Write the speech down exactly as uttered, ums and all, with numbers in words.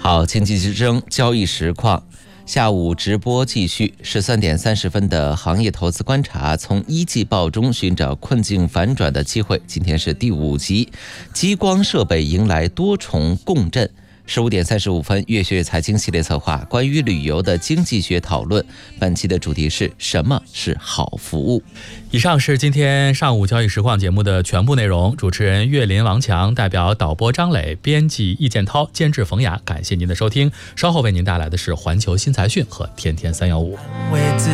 好，经济之声交易实况。下午直播继续，十三点三十分的行业投资观察，从一季报中寻找困境反转的机会。今天是第五集，激光设备迎来多重共振。十五点三十五分，越学越财经系列策划关于旅游的经济学讨论。本期的主题是什么是好服务？ 以上是今天上午交易实况节目的全部内容。主持人岳林、王强，代表导播张磊，编辑易建涛，监制冯雅。感谢您的收听，稍后为您带来的是环球新财讯和天天三幺五。